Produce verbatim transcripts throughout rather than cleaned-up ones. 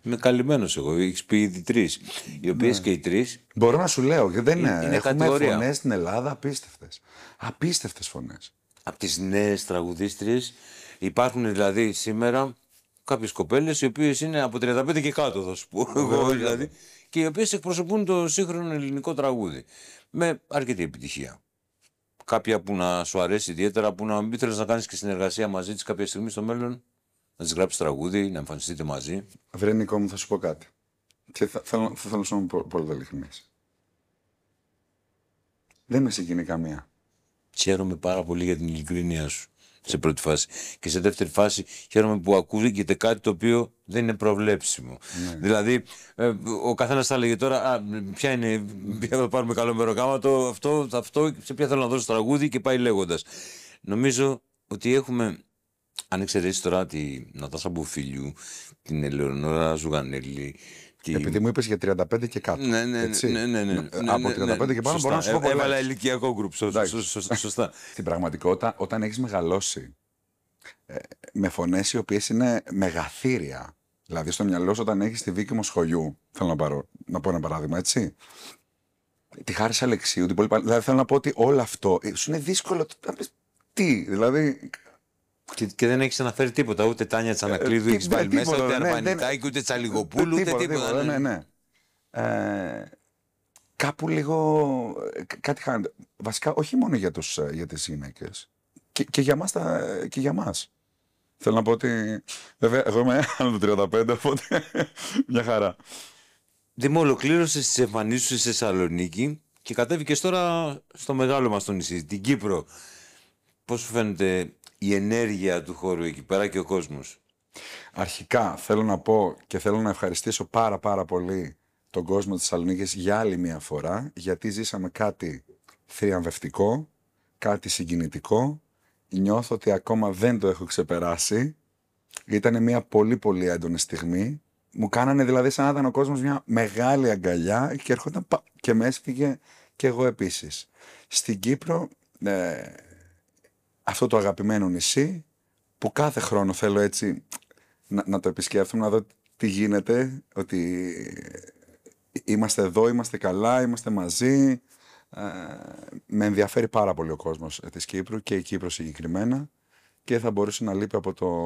Είμαι καλυμμένος εγώ. Έχεις πει ήδη τρεις. Οι οποίες ναι. και οι τρεις. Μπορώ να σου λέω και δεν είναι. είναι Έχουμε κατηγορία. Φωνές στην Ελλάδα απίστευτες. Απίστευτες φωνές. Από τις νέες τραγουδίστριες υπάρχουν δηλαδή σήμερα κάποιες κοπέλες οι οποίες είναι από τριάντα πέντε και κάτω, θα σου πω εγώ δηλαδή, και οι οποίες εκπροσωπούν το σύγχρονο ελληνικό τραγούδι με αρκετή επιτυχία. Κάποια που να σου αρέσει ιδιαίτερα, που να μην θέλεις να κάνεις και συνεργασία μαζί της κάποια στιγμή στο μέλλον, να της γράψεις τραγούδι, να εμφανιστείτε μαζί. Βρενικό μου, θα σου πω κάτι. Και θα, θα, θα θέλω να σου πω πολύ ειλικρινής. Δεν με συγκινεί καμία. Χαίρομαι πάρα πολύ για την ειλικρίνειά σου σε πρώτη φάση. Και σε δεύτερη φάση χαίρομαι που ακούγεται κάτι το οποίο δεν είναι προβλέψιμο. Ναι. Δηλαδή, ε, ο καθένας θα έλεγε τώρα, α, ποια είναι, ποια θα πάρουμε καλό μεροκάματο, αυτό, αυτό, σε ποια θέλω να δώσω τραγούδι και πάει λέγοντας. Νομίζω ότι έχουμε, αν εξαιρέσεις τώρα τη Νατάσα Μποφίλιου, την Ελεονόρα Ζουγανέλη. Τη... Επειδή μου είπες για τριάντα πέντε και κάτω. Ναι, ναι, έτσι. ναι, ναι, ναι, ναι, ναι, από τριάντα πέντε ναι, και πάνω μπορώ να σου πω. Ε, έβαλα ηλικιακό γκρουπ. Σωστά. Στην πραγματικότητα, όταν έχεις μεγαλώσει ε, με φωνές οι οποίες είναι μεγαθύρια. Δηλαδή, στο μυαλό σου, όταν έχεις τη Βίκη Μοσχολιού, θέλω να, πάρω, να πω ένα παράδειγμα, έτσι. Τη Χάρης Αλεξίου, την πολύ... δηλαδή θέλω να πω ότι όλο αυτό σου είναι δύσκολο. Τι, δηλαδή. Και, και δεν έχεις αναφέρει τίποτα, ούτε Τάνια Τσανακλείδου, έχεις βάλει μέσα, ούτε Αρβανιτάκη, ούτε Τσαλιγοπούλου, ούτε τίποτα. Ναι, ναι. Ε, κάπου λίγο κάτι χάνεται. Βασικά, όχι μόνο για, τους, για τις γυναίκες, και, και, για μας τα, και για μας. Θέλω να πω ότι, βέβαια, εγώ είμαι άνω του τριάντα πέντε, οπότε μια χαρά. Δήμο, ολοκλήρωσες τις εμφανίσεις σου στη Θεσσαλονίκη και κατέβηκες τώρα στο μεγάλο μας το νησί, την Κύπρο. Πώς σου φαίνεται η ενέργεια του χώρου εκεί πέρα και ο κόσμος? Αρχικά θέλω να πω και θέλω να ευχαριστήσω πάρα πάρα πολύ τον κόσμο της Θεσσαλονίκης για άλλη μια φορά, γιατί ζήσαμε κάτι θριαμβευτικό, κάτι συγκινητικό. Νιώθω ότι ακόμα δεν το έχω ξεπεράσει. Ήταν μια πολύ πολύ έντονη στιγμή. Μου κάνανε δηλαδή σαν να ήταν ο κόσμος μια μεγάλη αγκαλιά και έρχονταν και με έσφυγε και εγώ επίσης. Στην Κύπρο, ε, αυτό το αγαπημένο νησί, που κάθε χρόνο θέλω έτσι να, να το επισκέφτομαι, να δω τι γίνεται, ότι είμαστε εδώ, είμαστε καλά, είμαστε μαζί. Ε, με ενδιαφέρει πάρα πολύ ο κόσμος της Κύπρου και η Κύπρο συγκεκριμένα και θα μπορούσε να λείπει από το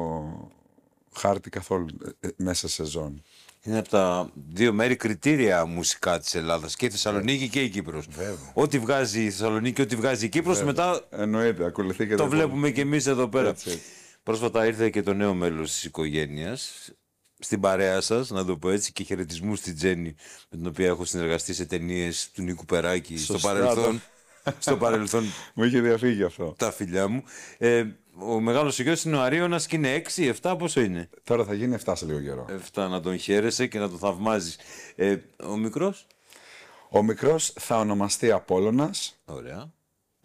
χάρτη καθόλου μέσα σε σεζόν. Είναι από τα δύο μέρη κριτήρια μουσικά της Ελλάδας, και η Θεσσαλονίκη και η Κύπρος. Βέβαια. Ό,τι βγάζει η Θεσσαλονίκη και ό,τι βγάζει η Κύπρος, Βέβαια. μετά εννοείται, ακολουθεί και το βλέπουμε και εμείς εδώ πέρα. Έτσι, έτσι. Πρόσφατα ήρθε και το νέο μέλος της οικογένειας στην παρέα σας, να το πω έτσι, και χαιρετισμού στη Τζέννη, με την οποία έχω συνεργαστεί σε ταινίες του Νίκου Περάκη στο παρελθόν. στο παρελθόν. Μου είχε διαφύγει αυτό. Τα φιλιά μου. Ε, ο μεγάλος ο γιος είναι ο Αρίωνας και είναι έξι, επτά, πόσο είναι? Τώρα θα γίνει επτά σε λίγο καιρό. επτά, να τον χαίρεσαι και να τον θαυμάζεις. Ε, ο μικρός? Ο μικρός θα ονομαστεί Απόλλωνας. Ωραία.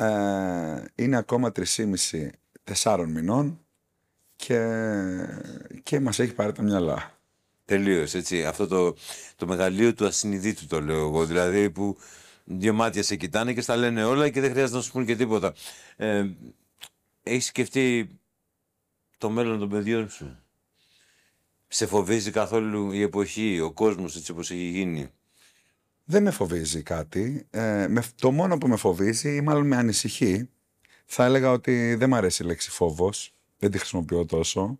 Ε, είναι ακόμα τρισήμιση τεσσάρων μηνών και, και μας έχει πάρει τα μυαλά. Τελείως, έτσι. Αυτό το, το μεγαλείο του ασυνειδήτου το λέω εγώ. Δηλαδή που δύο μάτια σε κοιτάνε και στα λένε όλα και δεν χρειάζεται να σου πούν και τίποτα. Ε, έχεις σκεφτεί το μέλλον των παιδιών σου? Σε φοβίζει καθόλου η εποχή, ο κόσμος έτσι όπως έχει γίνει? Δεν με φοβίζει κάτι. Ε, με, το μόνο που με φοβίζει ή μάλλον με ανησυχεί, θα έλεγα ότι δεν μ' αρέσει η λέξη φόβος, δεν τη χρησιμοποιώ τόσο,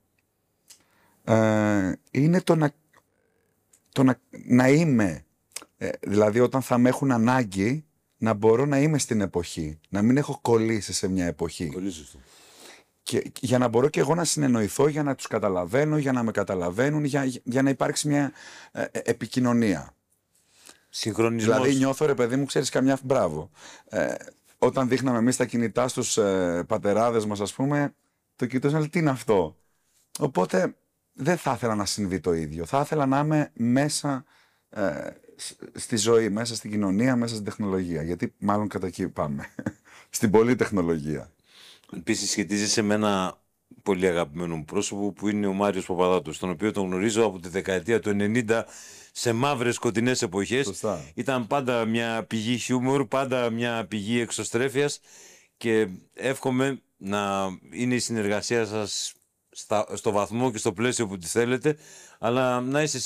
ε, είναι το να, το να, να είμαι, ε, δηλαδή όταν θα με έχουν ανάγκη, να μπορώ να είμαι στην εποχή, να μην έχω κολλήσει σε μια εποχή. Κολλήσεις. Και, για να μπορώ και εγώ να συνεννοηθώ, για να τους καταλαβαίνω, για να με καταλαβαίνουν, για, για να υπάρξει μια ε, ε, επικοινωνία. Συγχρονισμός. Δηλαδή νιώθω, ρε παιδί μου, ξέρεις, καμιά μπράβο. Ε, όταν δείχναμε εμείς τα κινητά στους ε, πατεράδες μας, ας πούμε, το κοιτούσαν, λέει, τι είναι αυτό. Οπότε δεν θα ήθελα να συμβεί το ίδιο. Θα ήθελα να είμαι μέσα ε, στη ζωή, μέσα στην κοινωνία, μέσα στην τεχνολογία. Γιατί μάλλον κατά εκεί πάμε. Στην πολλή τεχνολογία. Επίσης σχετίζεσαι με ένα πολύ αγαπημένο μου πρόσωπο που είναι ο Μάριος Παπαδάτος, τον οποίο τον γνωρίζω από τη δεκαετία του ενενήντα σε μαύρες σκοτεινές εποχές. Σωστά. Ήταν πάντα μια πηγή χιούμορ, πάντα μια πηγή εξωστρέφειας και εύχομαι να είναι η συνεργασία σας στα, στο βαθμό και στο πλαίσιο που τη θέλετε, αλλά να είσαι